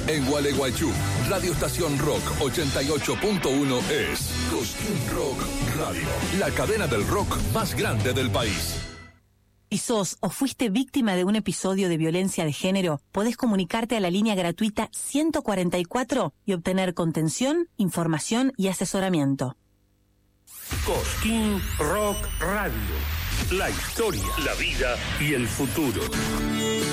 En Gualeguaychú, Radio Estación Rock 88.1 es Cosquín Rock Radio, la cadena del rock más grande del país. Si sos o fuiste víctima de un episodio de violencia de género, podés comunicarte a la línea gratuita 144 y obtener contención, información y asesoramiento. Cosquín Rock Radio. La historia, la vida y el futuro.